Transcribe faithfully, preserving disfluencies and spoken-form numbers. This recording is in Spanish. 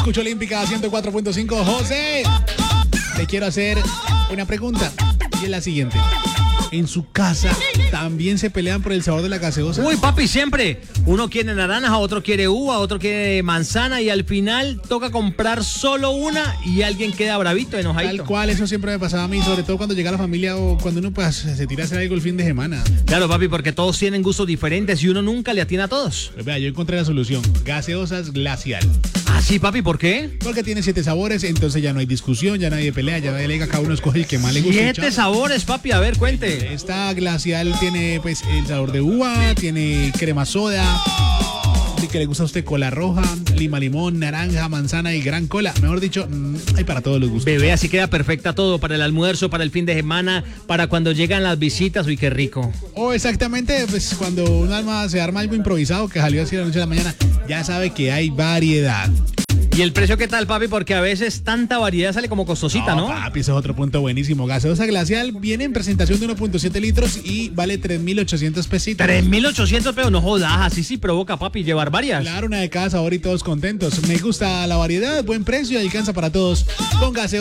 escucho Olímpica ciento cuatro punto cinco. José, te quiero hacer una pregunta y es la siguiente. ¿En su casa también se pelean por el sabor de la gaseosa? Uy, papi, siempre. Uno quiere naranja, otro quiere uva, otro quiere manzana y al final toca comprar solo una y alguien queda bravito, enojadito. Tal cual, eso siempre me pasaba a mí, sobre todo cuando llega la familia o cuando uno pues, se tira a hacer algo el fin de semana. Claro, papi, porque todos tienen gustos diferentes y uno nunca le atina a todos. Pues vea, yo encontré la solución. Gaseosas Glacial. Ah, sí, papi, ¿por qué? Porque tiene siete sabores, entonces ya no hay discusión, ya nadie pelea, ya nadie le diga, cada uno escoge el que más le gusta. Siete sabores, papi, a ver, cuente. Esta Glacial tiene pues el sabor de uva, tiene crema soda, que le gusta a usted cola roja, lima limón, naranja, manzana y gran cola. Mejor dicho, hay para todos los gustos. Bebé, así queda perfecta todo para el almuerzo, para el fin de semana, para cuando llegan las visitas. Uy, qué rico. O exactamente, pues cuando un alma se arma algo improvisado que salió así de la noche a la mañana, ya sabe que hay variedad. ¿Y el precio qué tal, papi? Porque a veces tanta variedad sale como costosita, ¿no? No, papi, eso es otro punto buenísimo. Gaseosa Glacial viene en presentación de uno punto siete litros y vale tres mil ochocientos pesitos. tres mil ochocientos pesos, no jodas, así sí provoca, papi, llevar varias. Claro, una de cada sabor y todos contentos. Me gusta la variedad, buen precio y alcanza para todos. Con gaseosa.